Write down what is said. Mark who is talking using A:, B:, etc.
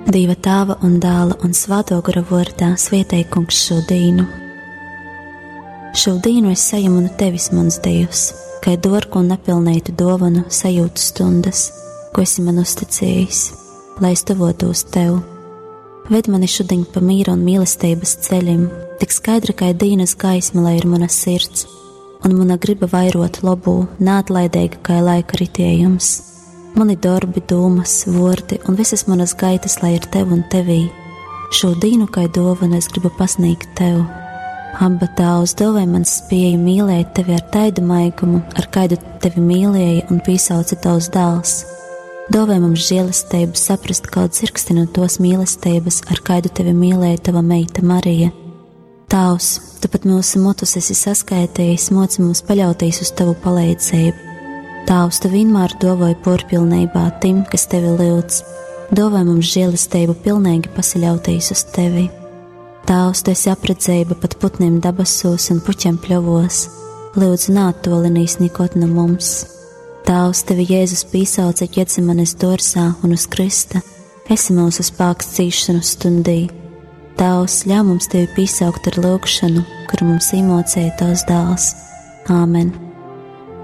A: Dieva Tēva un Dēla un Svēto gara vārdā svētī Kungs šo dienu. Šo dienu es sajamunu tevis, mans Dievs, kā dārgu un nepilnītu dāvanu sajūtu stundas, ko esi man uzticējis, lai es tuvotos tev. Ved mani šodien pa mīra un mīlestības ceļiem, tik skaidra kā dienas gaisma, lai ir mana sirds, un mana griba vairot labu, neatlaidīga kā laika ritējums. Mani darbi, domas, vārdi un visas manas gaitas, lai ir tev un tevī. Šo dienu kā dāvanu es gribu pasniegt tev. Abba Tēvs, dāvāj man spēju mīlēt tevi ar taidu maigumu, ar kādu tevi mīlēja un piesauca tavs dēls. Dāvāj mums žēlastību saprast kaut dzirksti no tos mīlestības, ar kādu tevi mīlēja tava meita Marija. Tēvs, tu pat mūsu motus esi saskaitījis, moci mums paļauties uz tavu palīdzību. Tēvs, tu vienmēr dāvāji porpilnībā tim, kas tevi lūdz. Dāvāj mums žēlastību pilnīgi pasaļauties uz tevi. Tēvs, tu esi apredzība pat putniem dabasos un puķiem pļovos. Lūdzu, neattolinīs nikot no mums. Tēvs, tevi Jēzus piesauca Ģetsemanes dārzā un uz krista. Esi mūsu spēks cīšanu stundī. Tēvs, ļauj mums tevi piesaukt ar lūgšanu, kuru mums iemocēja tavs dēls. Āmen.